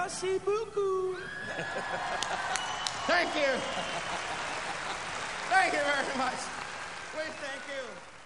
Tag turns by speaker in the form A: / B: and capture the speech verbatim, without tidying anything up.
A: Merci beaucoup.
B: Thank you. Thank you very much. We thank you.